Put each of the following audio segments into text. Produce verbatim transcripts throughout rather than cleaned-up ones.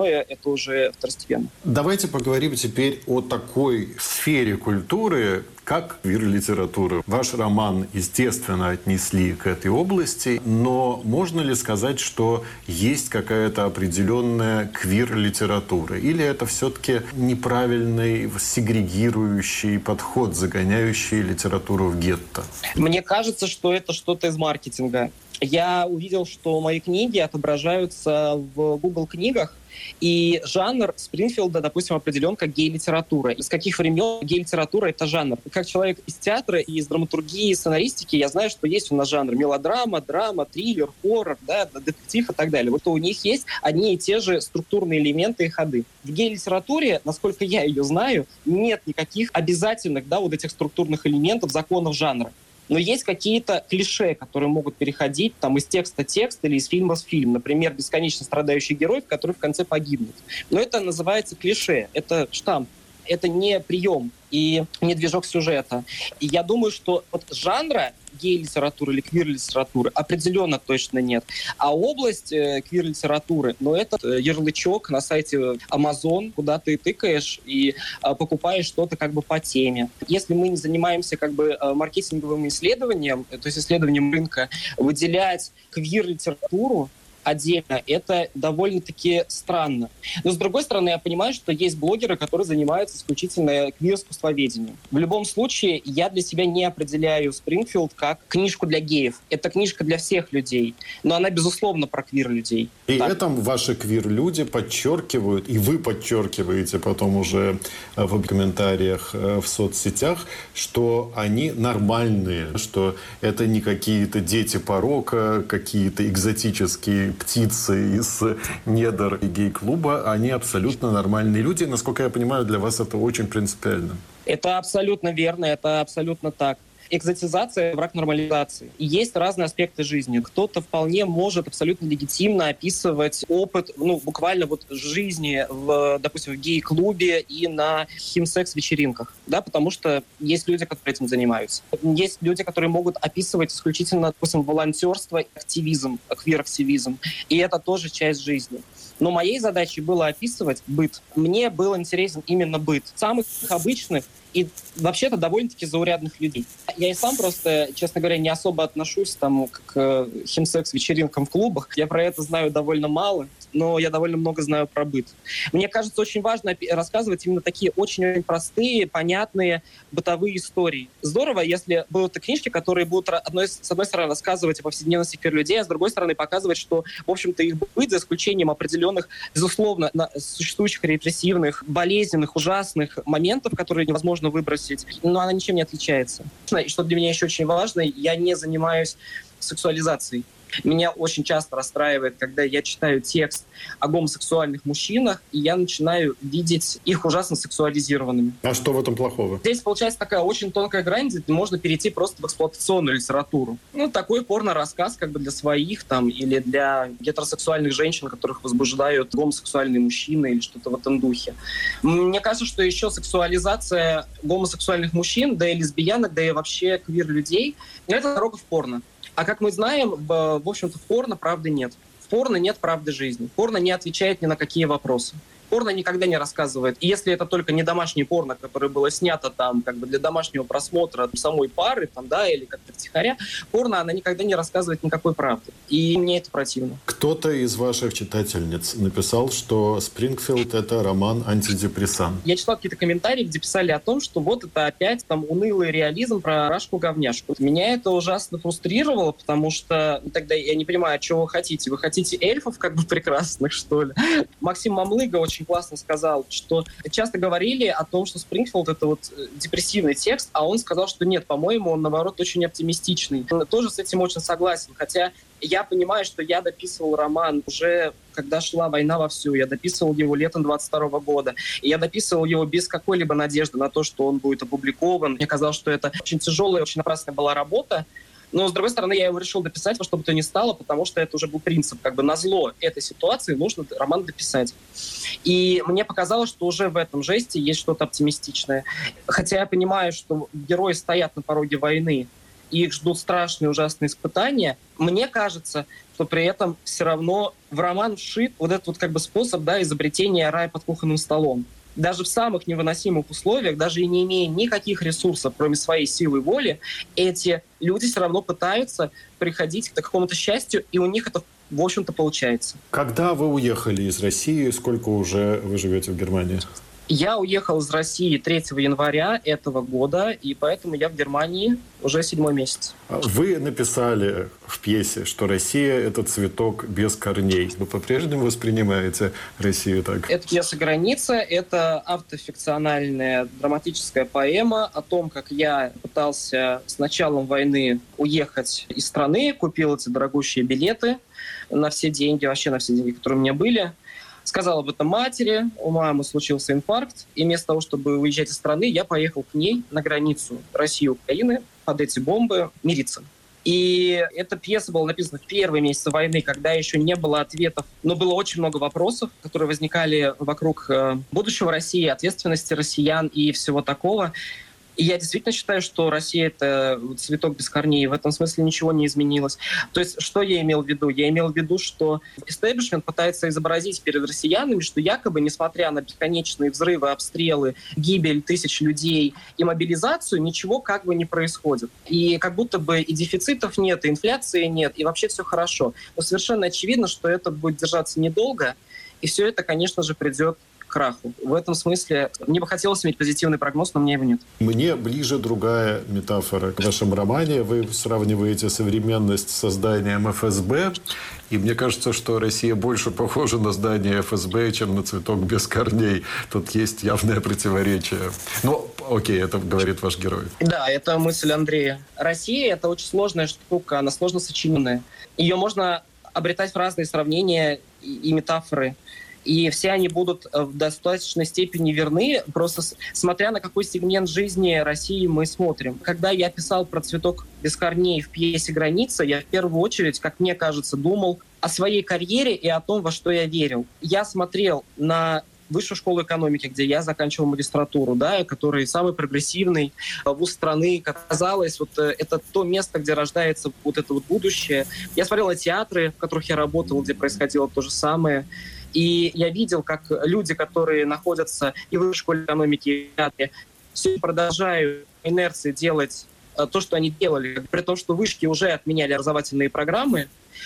остальное это уже второстепенно. Давайте поговорим теперь о такой сфере культуры, как квир-литература. Ваш роман, естественно, отнесли к этой области, но можно ли сказать, что есть какая-то определенная квир-литература? Или это все-таки неправильный, сегрегирующий подход, загоняющий литературу в гетто? Мне кажется, что это что-то из маркетинга. Я увидел, что мои книги отображаются в Google книгах, и жанр Спрингфилда, допустим, определен как гей-литература. Из каких времен гей-литература — это жанр? Как человек из театра, и из драматургии, и сценаристики, я знаю, что есть у нас жанр мелодрама, драма, триллер, хоррор, да, детектив и так далее. Вот у них есть одни и те же структурные элементы и ходы. В гей-литературе, насколько я ее знаю, нет никаких обязательных, да, вот этих структурных элементов, законов жанра. Но есть какие-то клише, которые могут переходить там, из текста в текст или из фильма в фильм. Например, бесконечно страдающий герой, который в конце погибнет. Но это называется клише, это штамп, это не прием и не движок сюжета. И я думаю, что вот жанра гей-литературы или квир-литературы определенно точно нет. А область э, квир-литературы, ну, это ярлычок на сайте Amazon, куда ты тыкаешь и э, покупаешь что-то как бы по теме. Если мы не занимаемся как бы э, маркетинговым исследованием, то есть исследованием рынка, выделять квир-литературу отдельно, это довольно-таки странно. Но, с другой стороны, я понимаю, что есть блогеры, которые занимаются исключительно квир-искусствоведением. В любом случае, я для себя не определяю Спрингфилд как книжку для геев. Это книжка для всех людей, но она, безусловно, про квир-людей. И так. этом ваши квир-люди подчеркивают, и вы подчеркиваете потом уже в комментариях в соцсетях, что они нормальные, что это не какие-то дети порока, какие-то экзотические птицы из недр гей-клуба, они абсолютно нормальные люди. Насколько я понимаю, для вас это очень принципиально. Это абсолютно верно, это абсолютно так. Экзотизация — враг нормализации. И есть разные аспекты жизни. Кто-то вполне может абсолютно легитимно описывать опыт, ну, буквально вот жизни, в, допустим, в гей-клубе и на химсекс-вечеринках, да, потому что есть люди, которые этим занимаются. Есть люди, которые могут описывать исключительно, допустим, волонтерство и активизм, квир-активизм, и это тоже часть жизни. Но моей задачей было описывать быт. Мне был интересен именно быт самых обычных и вообще-то довольно-таки заурядных людей. Я и сам просто, честно говоря, не особо отношусь там, к химсекс-вечеринкам в клубах. Я про это знаю довольно мало, но я довольно много знаю про быт. Мне кажется, очень важно рассказывать именно такие очень-очень простые, понятные бытовые истории. Здорово, если будут книжки, которые будут одной, с одной стороны рассказывать о повседневности людей, а с другой стороны показывать, что, в общем-то, их быт, за исключением определенных, безусловно, существующих репрессивных, болезненных, ужасных моментов, которые невозможно выбросить, но она ничем не отличается. И что для меня еще очень важно, я не занимаюсь сексуализацией. Меня очень часто расстраивает, когда я читаю текст о гомосексуальных мужчинах, и я начинаю видеть их ужасно сексуализированными. А что в этом плохого? Здесь получается такая очень тонкая грань, где можно перейти просто в эксплуатационную литературу. Ну, такой порно-рассказ как бы для своих там, или для гетеросексуальных женщин, которых возбуждают гомосексуальные мужчины или что-то в этом духе. Мне кажется, что еще сексуализация гомосексуальных мужчин, да и лесбиянок, да и вообще квир-людей — это дорога в порно. А как мы знаем, в, в общем-то, в порно правды нет. В порно нет правды жизни. Порно не отвечает ни на какие вопросы. Порно никогда не рассказывает. И если это только не домашнее порно, которое было снято там как бы для домашнего просмотра самой пары, там, да, или как-то втихаря, порно, она никогда не рассказывает никакой правды. И мне это противно. Кто-то из ваших читательниц написал, что Спрингфилд — это роман антидепрессант. Я читал какие-то комментарии, где писали о том, что вот это опять там унылый реализм про рашку-говняшку. Меня это ужасно фрустрировало, потому что тогда я не понимаю, чего вы хотите. Вы хотите эльфов как бы прекрасных, что ли? Максим Мамлыга очень классно сказал, что часто говорили о том, что Спрингфилд — это вот депрессивный текст, а он сказал, что нет, по-моему, он, наоборот, очень оптимистичный. Я тоже с этим очень согласен, хотя я понимаю, что я дописывал роман уже когда шла война вовсю. Я дописывал его летом двадцать второго года. И я дописывал его без какой-либо надежды на то, что он будет опубликован. Мне казалось, что это очень тяжелая, очень напрасная была работа. Но, с другой стороны, я его решил дописать во что бы то ни стало, потому что это уже был принцип. Как бы назло этой ситуации нужно роман дописать. И мне показалось, что уже в этом жесте есть что-то оптимистичное. Хотя я понимаю, что герои стоят на пороге войны, и их ждут страшные, ужасные испытания, мне кажется, что при этом все равно в роман вшит вот этот вот как бы способ, да, изобретения рая под кухонным столом. Даже в самых невыносимых условиях, даже и не имея никаких ресурсов, кроме своей силы воли, эти люди все равно пытаются приходить к какому-то счастью, и у них это, в общем-то, получается. Когда вы уехали из России, сколько уже вы живете в Германии? Я уехал из России третьего января этого года, и поэтому я в Германии уже седьмой месяц. Вы написали в пьесе, что Россия — это цветок без корней. Вы по-прежнему воспринимаете Россию так? Это пьеса «Граница», это автофикциональная драматическая поэма о том, как я пытался с началом войны уехать из страны, купил эти дорогущие билеты на все деньги, вообще на все деньги, которые у меня были. Сказал об этом матери, у мамы случился инфаркт, и вместо того, чтобы уезжать из страны, я поехал к ней на границу России и Украины под эти бомбы мириться. И эта пьеса была написана в первые месяцы войны, когда еще не было ответов, но было очень много вопросов, которые возникали вокруг будущего России, ответственности россиян и всего такого. И я действительно считаю, что Россия — это цветок без корней, и в этом смысле ничего не изменилось. То есть, что я имел в виду? Я имел в виду, что истеблишмент пытается изобразить перед россиянами, что якобы, несмотря на бесконечные взрывы, обстрелы, гибель тысяч людей и мобилизацию, ничего как бы не происходит. И как будто бы и дефицитов нет, и инфляции нет, и вообще все хорошо. Но совершенно очевидно, что это будет держаться недолго, и все это, конечно же, придет к краху. В этом смысле мне бы хотелось иметь позитивный прогноз, но у меня его нет. Мне ближе другая метафора. В вашем романе вы сравниваете современность с созданием эф эс бэ, и мне кажется, что Россия больше похожа на здание эф эс бэ, чем на цветок без корней. Тут есть явное противоречие. Но, окей, это говорит ваш герой. Да, это мысль Андрея. Россия — это очень сложная штука, она сложно сочиненная. Ее можно обретать в разные сравнения и, и метафоры. И все они будут в достаточной степени верны, просто смотря на какой сегмент жизни России мы смотрим. Когда я писал про цветок без корней в пьесе «Граница», я в первую очередь, как мне кажется, думал о своей карьере и о том, во что я верил. Я смотрел на Высшую школу экономики, где я заканчивал магистратуру, да, который самый прогрессивный вуз страны. Как казалось, вот это то место, где рождается вот это вот будущее. Я смотрел на театры, в которых я работал, где происходило то же самое. И я видел, как люди, которые находятся и в Высшей школе экономики, и в театре, все продолжают по инерции делать то, что они делали, при том, что вышки уже отменяли образовательные программы,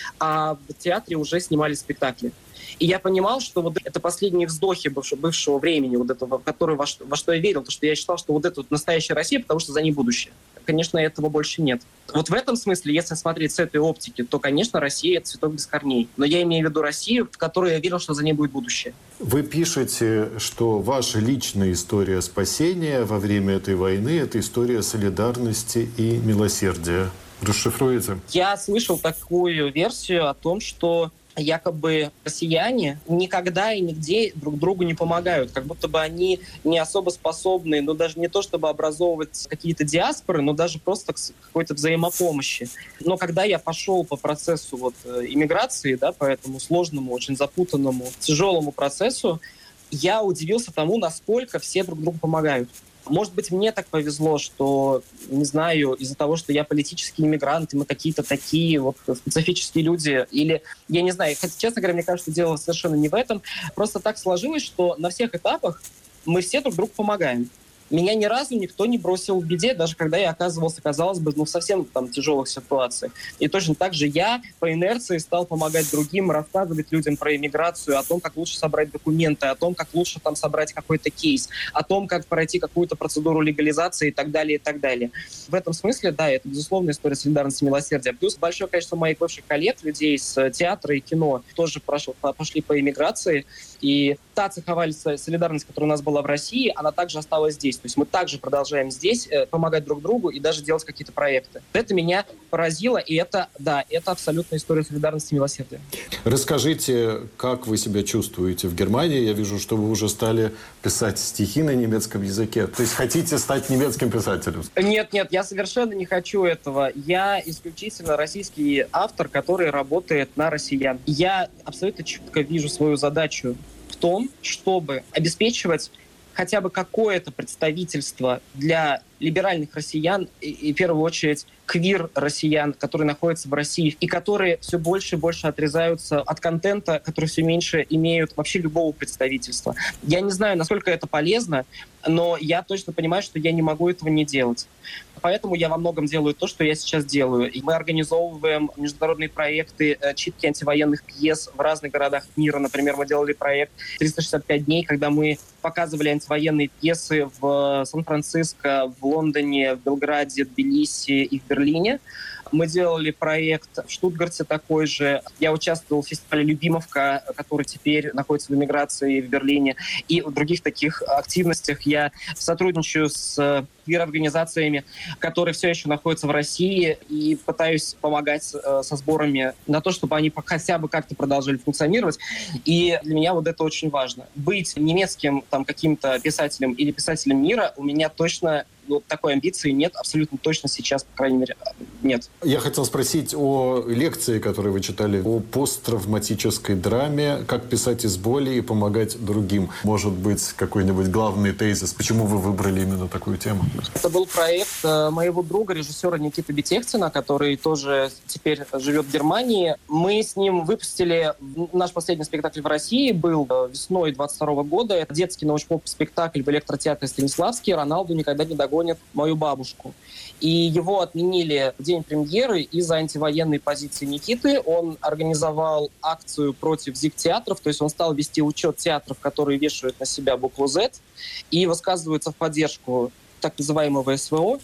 а в театре уже снимали спектакли. И я понимал, что вот это последние вздохи бывшего, бывшего времени, вот этого, который, во, что, во что я верил, то, что я считал, что вот это вот настоящая Россия, потому что за ней будущее. Конечно, этого больше нет. Вот в этом смысле, если смотреть с этой оптики, то, конечно, Россия — это цветок без корней. Но я имею в виду Россию, в которой я верил, что за ней будет будущее. Вы пишете, что ваша личная история спасения во время этой войны — это история солидарности и милосердия. Расшифруете? Я слышал такую версию о том, что якобы россияне никогда и нигде друг другу не помогают, как будто бы они не особо способны, ну даже не то чтобы образовывать какие-то диаспоры, но даже просто к какой-то взаимопомощи. Но когда я пошел по процессу вот иммиграции, да, по этому сложному, очень запутанному, тяжелому процессу, я удивился тому, насколько все друг другу помогают. Может быть, мне так повезло, что, не знаю, из-за того, что я политический иммигрант, и мы какие-то такие вот специфические люди, или, я не знаю, хотя, честно говоря, мне кажется, дело совершенно не в этом. Просто так сложилось, что на всех этапах мы все друг другу помогаем. Меня ни разу никто не бросил в беде, даже когда я оказывался, казалось бы, ну, в совсем там тяжелых ситуациях. И точно так же я по инерции стал помогать другим, рассказывать людям про иммиграцию, о том, как лучше собрать документы, о том, как лучше там собрать какой-то кейс, о том, как пройти какую-то процедуру легализации и так далее, и так далее. В этом смысле, да, это, безусловно, история солидарности и милосердия. Плюс большое количество моих бывших коллег, людей с театра и кино, тоже прошло, пошли по иммиграции. И та цеховая солидарность, которая у нас была в России, она также осталась здесь. То есть мы также продолжаем здесь э, помогать друг другу и даже делать какие-то проекты. Это меня поразило, и это, да, это абсолютная история солидарности и милосердия. Расскажите, как вы себя чувствуете в Германии? Я вижу, что вы уже стали писать стихи на немецком языке. То есть хотите стать немецким писателем? Нет, нет, я совершенно не хочу этого. Я исключительно российский автор, который работает на россиян. Я абсолютно четко вижу свою задачу в том, чтобы обеспечивать хотя бы какое-то представительство для либеральных россиян, и, и в первую очередь квир-россиян, которые находятся в России, и которые все больше и больше отрезаются от контента, которые все меньше имеют вообще любого представительства. Я не знаю, насколько это полезно, но я точно понимаю, что я не могу этого не делать. Поэтому я во многом делаю то, что я сейчас делаю. И мы организовываем международные проекты читки антивоенных пьес в разных городах мира. Например, мы делали проект триста шестьдесят пять дней, когда мы показывали антивоенные пьесы в Сан-Франциско, в Лондоне, в Белграде, Тбилиси и в Берлине. Мы делали проект в Штутгарте такой же. Я участвовал в фестивале «Любимовка», который теперь находится в эмиграции в Берлине. И в других таких активностях я сотрудничаю с квир-организациями, которые все еще находятся в России, и пытаюсь помогать э, со сборами на то, чтобы они хотя бы как-то продолжали функционировать. И для меня вот это очень важно. Быть немецким там, каким-то писателем или писателем мира у меня точно вот такой амбиции нет, абсолютно точно сейчас, по крайней мере, нет. Я хотел спросить о лекции, которую вы читали, о посттравматической драме, как писать из боли и помогать другим. Может быть, какой-нибудь главный тезис, почему вы выбрали именно такую тему? Это был проект моего друга, режиссера Никиты Бетехтина, который тоже теперь живет в Германии. Мы с ним выпустили наш последний спектакль в России, был весной двадцать второго года. Это детский научпоп-спектакль в электротеатре Станиславский «Роналду никогда не догонит мою бабушку». И его отменили в день премьеры из-за антивоенной позиции Никиты. Он организовал акцию против ЗИГ-театров, то есть он стал вести учет театров, которые вешают на себя букву «З» и высказываются в поддержку так называемого СВО.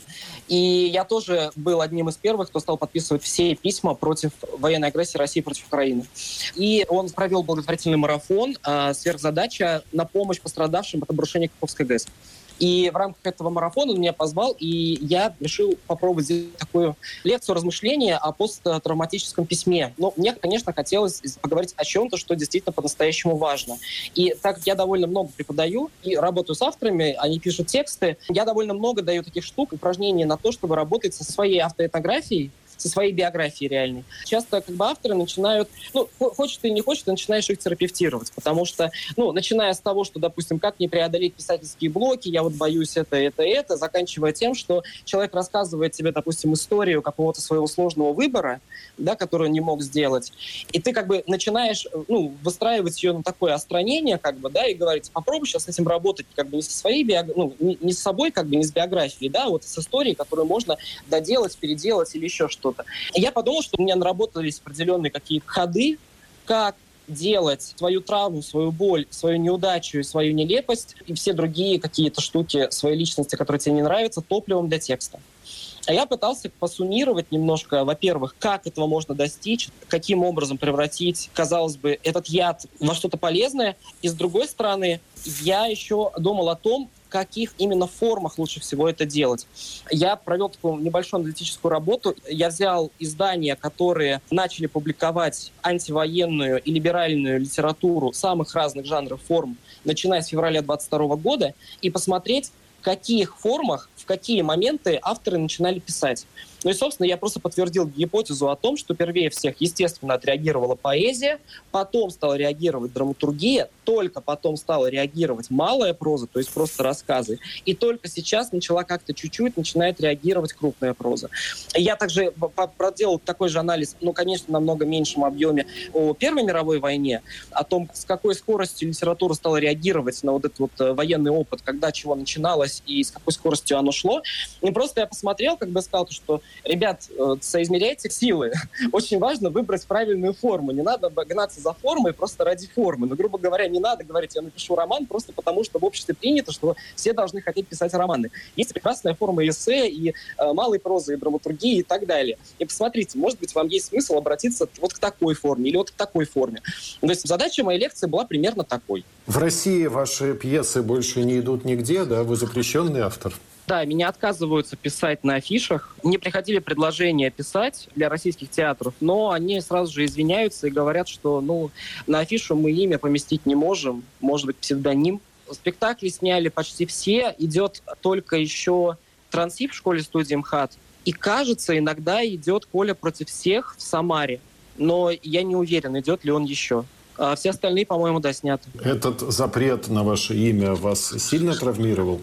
И я тоже был одним из первых, кто стал подписывать все письма против военной агрессии России против Украины. И он провел благотворительный марафон «Сверхзадача» на помощь пострадавшим от обрушения Каховской ГЭС. И в рамках этого марафона он меня позвал, и я решил попробовать сделать такую лекцию размышления о посттравматическом письме. Но мне, конечно, хотелось поговорить о чем-то, что действительно по-настоящему важно. И так как я довольно много преподаю и работаю с авторами, они пишут тексты, я довольно много даю таких штук, упражнений на то, чтобы работать со своей автоэтнографией, со своей биографией реальной. Часто как бы авторы начинают, ну, хочешь ты не хочешь, ты начинаешь их терапевтировать, потому что, ну, начиная с того, что, допустим, как не преодолеть писательские блоки, я вот боюсь это, это, это, заканчивая тем, что человек рассказывает тебе, допустим, историю какого-то своего сложного выбора, да, который он не мог сделать, и ты как бы начинаешь, ну, выстраивать ее на такое остранение, как бы, да, и говорить, попробуй сейчас с этим работать, как бы не со своей биографией, ну, не, не с собой, как бы не с биографией, да, вот с историей, которую можно доделать, переделать или еще что-то. Я подумал, что у меня наработались определенные какие-то ходы, как делать свою травму, свою боль, свою неудачу и свою нелепость и все другие какие-то штуки своей личности, которые тебе не нравятся, топливом для текста. А я пытался посуммировать немножко, во-первых, как этого можно достичь, каким образом превратить, казалось бы, этот яд во что-то полезное. И с другой стороны, я еще думал о том, в каких именно формах лучше всего это делать. Я провел такую небольшую аналитическую работу. Я взял издания, которые начали публиковать антивоенную и либеральную литературу самых разных жанров, форм, начиная с февраля двадцать второго года, и посмотреть, в каких формах, в какие моменты авторы начинали писать. Ну и, собственно, я просто подтвердил гипотезу о том, что первее всех, естественно, отреагировала поэзия, потом стала реагировать драматургия, только потом стала реагировать малая проза, то есть просто рассказы, и только сейчас начала как-то чуть-чуть начинает реагировать крупная проза. Я также проделал такой же анализ, ну, конечно, намного меньшем объеме о Первой мировой войне, о том, с какой скоростью литература стала реагировать на вот этот вот военный опыт, когда чего начиналось и с какой скоростью оно шло. И просто я посмотрел, как бы сказал, что ребят, соизмеряйте силы. Очень важно выбрать правильную форму. Не надо гнаться за формой просто ради формы. Но, грубо говоря, не надо говорить, я напишу роман просто потому, что в обществе принято, что все должны хотеть писать романы. Есть прекрасная форма эссе и э, малой прозы, и драматургии и так далее. И посмотрите, может быть, вам есть смысл обратиться вот к такой форме или вот к такой форме. То есть задача моей лекции была примерно такой. В России ваши пьесы больше не идут нигде, да? Вы запрещенный автор? Да, меня отказываются писать на афишах. Мне приходили предложения писать для российских театров, но они сразу же извиняются и говорят, что ну, на афишу мы имя поместить не можем, может быть, псевдоним. Спектакли сняли почти все, идет только еще трансип в школе-студии МХАТ. И, кажется, иногда идет «Коля против всех» в Самаре, но я не уверен, идет ли он еще. А все остальные, по-моему, да, сняты. Этот запрет на ваше имя вас сильно травмировал?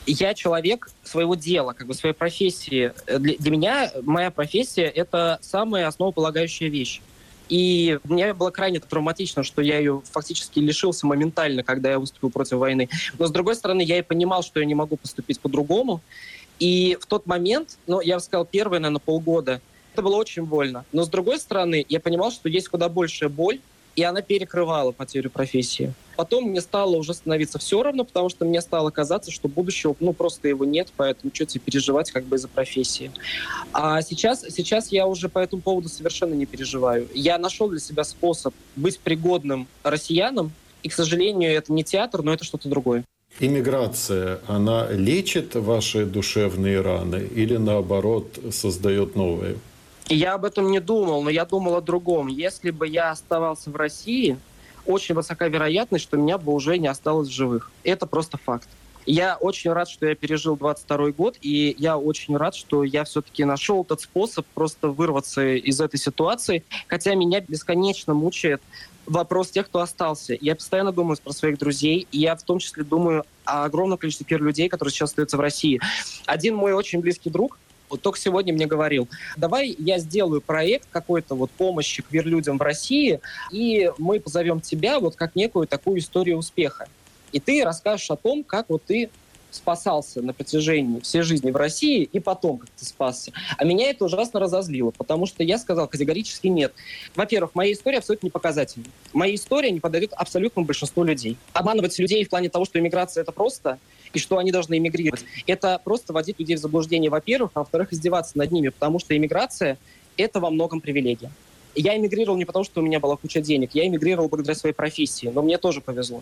Я человек своего дела, как бы своей профессии. Для, для меня моя профессия — это самая основополагающая вещь. И мне было крайне травматично, что я ее фактически лишился моментально, когда я выступил против войны. Но, с другой стороны, я и понимал, что я не могу поступить по-другому. И в тот момент, ну, я бы сказал, первые, наверное, полгода, это было очень больно. Но, с другой стороны, я понимал, что есть куда большая боль, и она перекрывала потерю профессии. Потом мне стало уже становиться все равно, потому что мне стало казаться, что будущего, ну, просто его нет, поэтому что тебе переживать как бы из-за профессии. А сейчас, сейчас я уже по этому поводу совершенно не переживаю. Я нашел для себя способ быть пригодным россиянам, и, к сожалению, это не театр, но это что-то другое. Иммиграция, она лечит ваши душевные раны или, наоборот, создает новые? Я об этом не думал, но я думал о другом. Если бы я оставался в России, очень высока вероятность, что меня бы уже не осталось в живых. Это просто факт. Я очень рад, что я пережил двадцать второй год, и я очень рад, что я все-таки нашел этот способ просто вырваться из этой ситуации, хотя меня бесконечно мучает вопрос тех, кто остался. Я постоянно думаю про своих друзей, и я в том числе думаю о огромном количестве людей, которые сейчас остаются в России. Один мой очень близкий друг вот только сегодня мне говорил: давай я сделаю проект какой-то вот помощи квир-людям в России, и мы позовем тебя вот как некую такую историю успеха. И ты расскажешь о том, как вот ты спасался на протяжении всей жизни в России, и потом как ты спасся. А меня это ужасно разозлило, потому что я сказал категорически нет. Во-первых, моя история абсолютно не показательна. Моя история не подойдет абсолютному большинству людей. Обманывать людей в плане того, что иммиграция — это просто, и что они должны эмигрировать, это просто вводить людей в заблуждение, во-первых, а во-вторых, издеваться над ними, потому что эмиграция — это во многом привилегия. Я эмигрировал не потому, что у меня была куча денег, я эмигрировал благодаря своей профессии, но мне тоже повезло.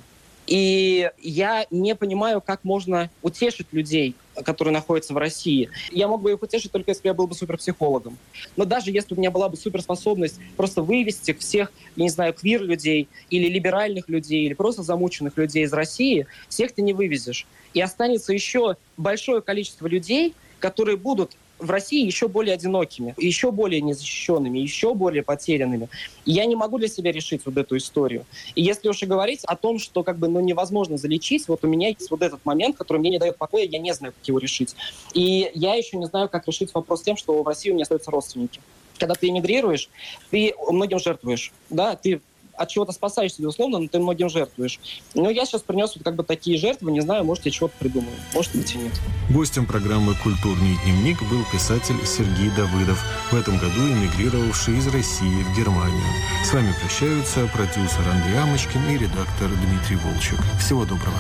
И я не понимаю, как можно утешить людей, которые находятся в России. Я мог бы их утешить только если я был бы суперпсихологом. Но даже если у меня была бы суперспособность просто вывести всех, я не знаю, квир-людей или либеральных людей, или просто замученных людей из России, всех ты не вывезешь. И останется еще большое количество людей, которые будут в России еще более одинокими, еще более незащищенными, еще более потерянными. И я не могу для себя решить вот эту историю. И если уж и говорить о том, что как бы, ну, невозможно залечить, вот у меня есть вот этот момент, который мне не дает покоя, я не знаю, как его решить. И я еще не знаю, как решить вопрос с тем, что в России у меня остаются родственники. Когда ты эмигрируешь, ты многим жертвуешь, да, ты от чего-то спасаешься, безусловно, но ты многим жертвуешь. Но я сейчас принес вот как бы такие жертвы, не знаю, может, я чего-то придумаю, может быть и нет. Гостем программы «Культурный дневник» был писатель Сергей Давыдов, в этом году эмигрировавший из России в Германию. С вами прощаются продюсер Андрей Амочкин и редактор Дмитрий Волчек. Всего доброго.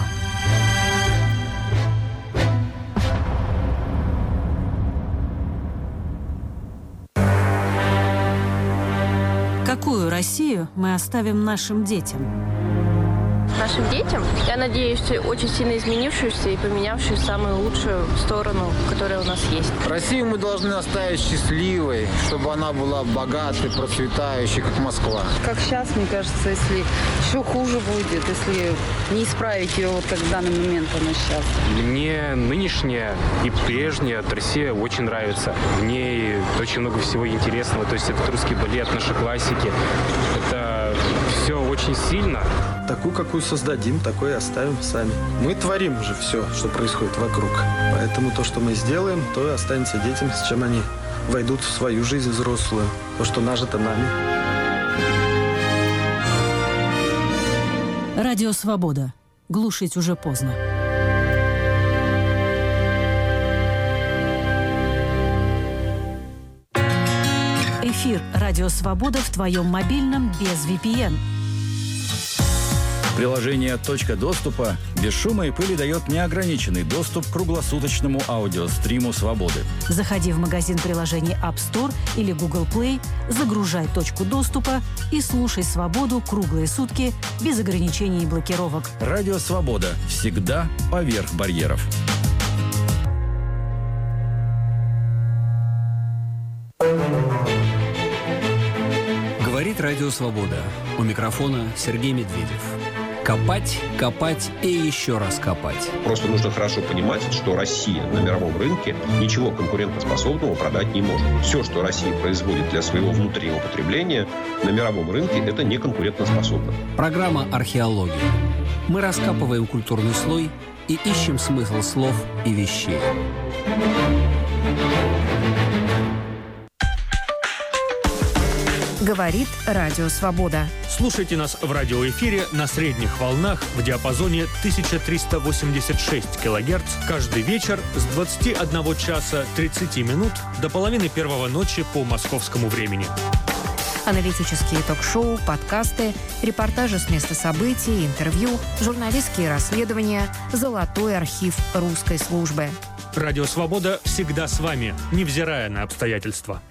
Какую Россию мы оставим нашим детям? Нашим детям, я надеюсь, очень сильно изменившуюся и поменявшую самую лучшую сторону, которая у нас есть. Россию мы должны оставить счастливой, чтобы она была богатой, процветающей, как Москва. Как сейчас, мне кажется, если еще хуже будет, если не исправить ее, вот как в данный момент она сейчас. Мне нынешняя и прежняя Россия очень нравится. В ней очень много всего интересного. То есть это русский балет, наши классики. Это все очень сильно. Такую, какую создадим, такой и оставим сами. Мы творим же все, что происходит вокруг. Поэтому то, что мы сделаем, то и останется детям, с чем они войдут в свою жизнь взрослую. То, что нажито нами. Радио «Свобода». Глушить уже поздно. Эфир «Радио Свобода» в твоем мобильном без ви пи эн. Приложение «Точка доступа» без шума и пыли дает неограниченный доступ к круглосуточному аудиостриму «Свободы». Заходи в магазин приложений App Store или Google Play, загружай «Точку доступа» и слушай «Свободу» круглые сутки без ограничений и блокировок. Радио «Свобода» всегда поверх барьеров. Говорит Радио Свобода. У микрофона Сергей Медведев. Копать, копать и еще раз копать. Просто нужно хорошо понимать, что Россия на мировом рынке ничего конкурентоспособного продать не может. Все, что Россия производит для своего внутреннего потребления, на мировом рынке это не конкурентоспособно. Программа «Археология». Мы раскапываем культурный слой и ищем смысл слов и вещей. Говорит Радио Свобода. Слушайте нас в радиоэфире на средних волнах в диапазоне тысяча триста восемьдесят шесть килогерц каждый вечер с двадцати одного часа тридцати минут до половины первого ночи по московскому времени. Аналитические ток-шоу, подкасты, репортажи с места событий, интервью, журналистские расследования, золотой архив русской службы. Радио «Свобода» всегда с вами, невзирая на обстоятельства.